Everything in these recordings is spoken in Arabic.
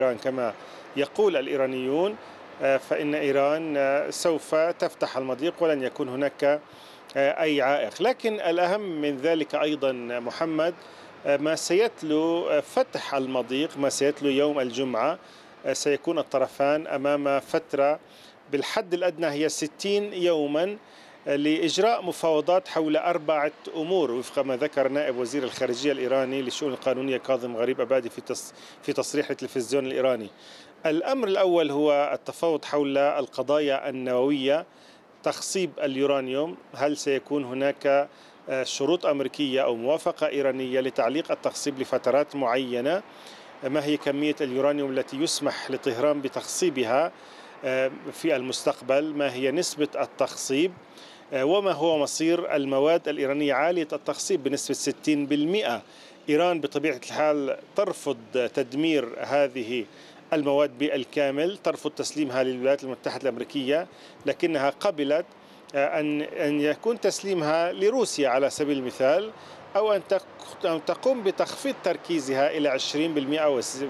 كما يقول الإيرانيون، فإن إيران سوف تفتح المضيق ولن يكون هناك أي عائق. لكن الأهم من ذلك أيضا محمد، ما سيتلو فتح المضيق، ما سيتلو يوم الجمعة، سيكون الطرفان أمام فترة بالحد الأدنى هي 60 يوما لإجراء مفاوضات حول 4 أمور وفق ما ذكر نائب وزير الخارجية الإيراني للشؤون القانونية كاظم غريب أبادي في تصريح التلفزيون الإيراني. الأمر الأول هو التفاوض حول القضايا النووية، تخصيب اليورانيوم. هل سيكون هناك شروط أمريكية أو موافقة إيرانية لتعليق التخصيب لفترات معينة؟ ما هي كمية اليورانيوم التي يسمح لطهران بتخصيبها في المستقبل؟ ما هي نسبة التخصيب؟ وما هو مصير المواد الإيرانية عالية التخصيب بنسبة 60%؟ إيران بطبيعة الحال ترفض تدمير هذه المواد بالكامل، ترفض تسليمها للولايات المتحدة الأمريكية، لكنها قبلت أن يكون تسليمها لروسيا على سبيل المثال، أو أن تقوم بتخفيض تركيزها إلى 20%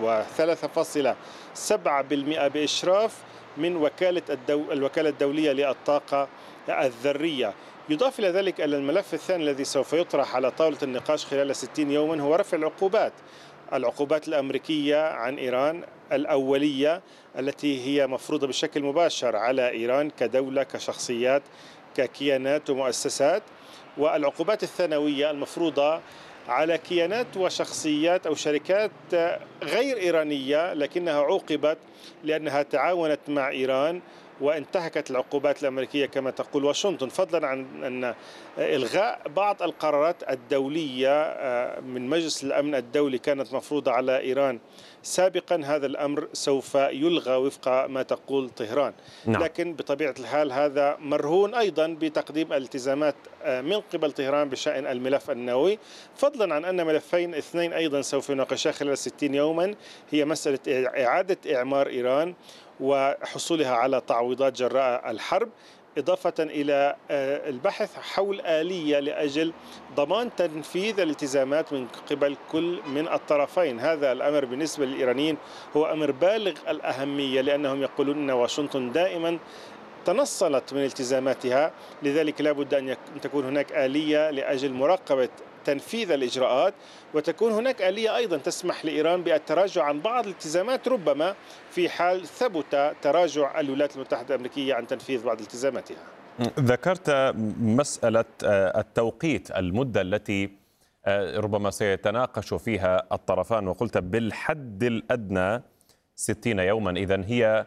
و3.7% بإشراف من الوكالة الدولية للطاقة الذرية. يضاف إلى ذلك أن الملف الثاني الذي سوف يطرح على طاولة النقاش خلال 60 يوما هو رفع العقوبات الأمريكية عن إيران الأولية، التي هي مفروضة بشكل مباشر على إيران كدولة، كشخصيات، ككيانات ومؤسسات، والعقوبات الثانوية المفروضة على كيانات وشخصيات أو شركات غير إيرانية لكنها عوقبت لأنها تعاونت مع إيران وانتهكت العقوبات الأمريكية كما تقول واشنطن، فضلا عن أن إلغاء بعض القرارات الدولية من مجلس الأمن الدولي كانت مفروضة على إيران سابقا. هذا الأمر سوف يلغى وفق ما تقول طهران. نعم. لكن بطبيعة الحال هذا مرهون أيضا بتقديم التزامات من قبل طهران بشأن الملف النووي، فضلا عن أن ملفين اثنين أيضا سوف يناقشا خلال 60 يوما، هي مسألة إعادة إعمار إيران وحصولها على تعويضات جراء الحرب، إضافة إلى البحث حول آلية لأجل ضمان تنفيذ الالتزامات من قبل كل من الطرفين. هذا الأمر بالنسبة للإيرانيين هو أمر بالغ الأهمية، لأنهم يقولون أن واشنطن دائما تنصلت من التزاماتها، لذلك لا بد أن تكون هناك آلية لأجل مراقبة تنفيذ الإجراءات، وتكون هناك آلية أيضا تسمح لإيران بالتراجع عن بعض الالتزامات ربما في حال ثبت تراجع الولايات المتحدة الأمريكية عن تنفيذ بعض التزاماتها. ذكرت مسألة التوقيت، المدة التي ربما سيتناقش فيها الطرفان، وقلت بالحد الأدنى 60 يوما. إذن هي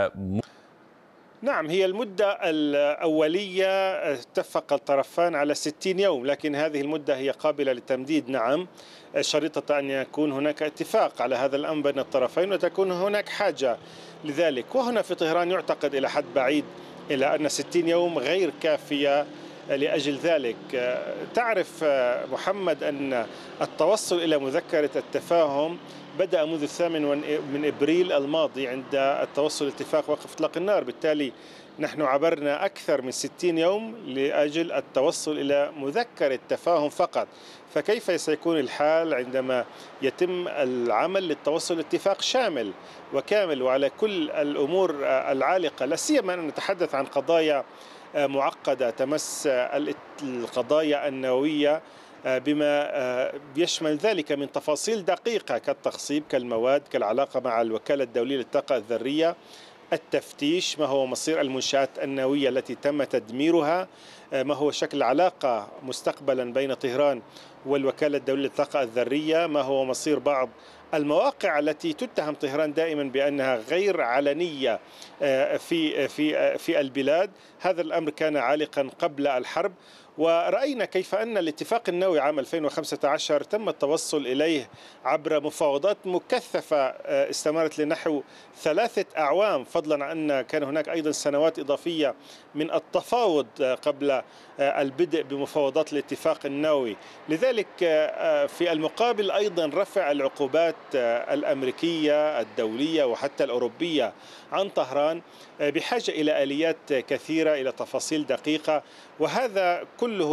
نعم، هي المدة الأولية اتفق الطرفان على 60 يوم، لكن هذه المدة هي قابلة للتمديد، نعم، شريطة أن يكون هناك اتفاق على هذا الأمر بين الطرفين وتكون هناك حاجة لذلك. وهنا في طهران يعتقد إلى حد بعيد إلى أن 60 يوم غير كافية لأجل ذلك. تعرف محمد أن التوصل إلى مذكرة التفاهم بدأ منذ 8 من إبريل الماضي عند التوصل لاتفاق وقف إطلاق النار، بالتالي نحن عبرنا أكثر من 60 يوم لأجل التوصل إلى مذكرة تفاهم فقط. فكيف سيكون الحال عندما يتم العمل للتوصل لاتفاق شامل وكامل وعلى كل الأمور العالقة، لا سيما أن نتحدث عن قضايا معقدة تمس القضايا النووية بما يشمل ذلك من تفاصيل دقيقة كالتخصيب، كالمواد، كالعلاقة مع الوكالة الدولية للطاقة الذرية، التفتيش، ما هو مصير المنشآت النووية التي تم تدميرها، ما هو شكل العلاقة مستقبلا بين طهران والوكالة الدولية للطاقة الذرية، ما هو مصير بعض المواقع التي تتهم طهران دائما بأنها غير علنية في البلاد. هذا الأمر كان عالقا قبل الحرب، ورأينا كيف أن الاتفاق النووي عام 2015 تم التوصل إليه عبر مفاوضات مكثفة استمرت لنحو 3 أعوام، فضلا عن أن كان هناك أيضا سنوات إضافية من التفاوض قبل البدء بمفاوضات الاتفاق النووي. لذلك في المقابل أيضا رفع العقوبات الأمريكية الدولية وحتى الأوروبية عن طهران بحاجة إلى آليات كثيرة، إلى تفاصيل دقيقة، وهذا كله